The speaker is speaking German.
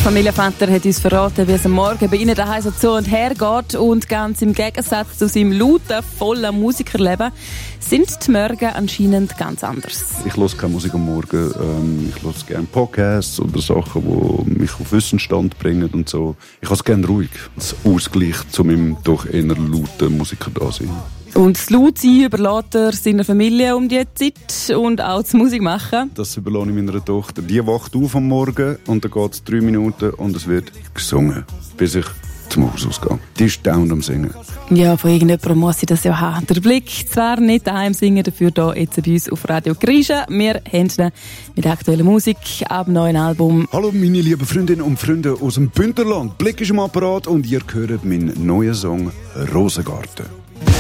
Familienvater hat uns verraten, wie es am Morgen bei Ihnen daheim so zu und her geht. Und ganz im Gegensatz zu seinem lauten, vollen Musikerleben sind die Morgen anscheinend ganz anders. Ich höre keine Musik am Morgen. Ich höre gerne Podcasts oder Sachen, die mich auf Wissensstand bringen und so. Ich habe es gerne ruhig. Als Ausgleich zu meinem doch eher lauten Musiker-Dasein. Und das Lautsein überlässt er seiner Familie um die Zeit und auch das Musik machen. Das überlasse ich meiner Tochter. Die wacht auf am Morgen und dann geht es 3 Minuten und es wird gesungen, bis ich zum Haus ausgehe. Die ist dauernd am Singen. Ja, von irgendjemandem muss sie das ja haben. Der Blick zwar nicht daheim singen, dafür hier jetzt bei uns auf Radio Grisha. Wir haben ihn mit aktueller Musik ab dem neuen Album. Hallo meine lieben Freundinnen und Freunde aus dem Bündnerland. Blick ist im Apparat und ihr hört meinen neuen Song «Rosengarten».